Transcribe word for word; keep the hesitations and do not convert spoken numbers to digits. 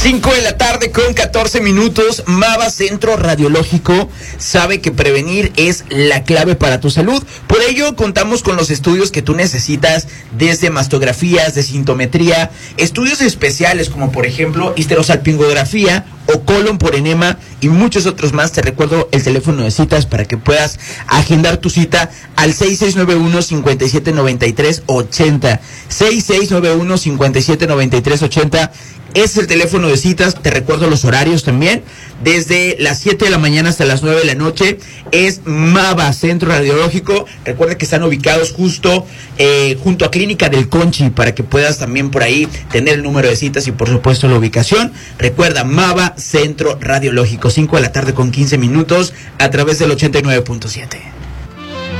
cinco de la tarde con catorce minutos. Mava Centro Radiológico sabe que prevenir es la clave para tu salud. Por ello contamos con los estudios que tú necesitas, desde mastografías, de sintometría, estudios especiales como por ejemplo histerosalpingografía o colon por enema y muchos otros más. Te recuerdo el teléfono de citas para que puedas agendar tu cita al seis seis nueve uno, cinco siete nueve tres, ocho cero. seis seis nueve uno, cinco siete nueve tres, ocho cero. Es el teléfono de citas. Te recuerdo los horarios también. Desde las siete de la mañana hasta las nueve de la noche es Mava Centro Radiológico. Recuerda que están ubicados justo eh, junto a Clínica del Conchi, para que puedas también por ahí tener el número de citas y por supuesto la ubicación. Recuerda, Mava Centro Radiológico, cinco de la tarde con quince minutos a través del ochenta y nueve punto siete.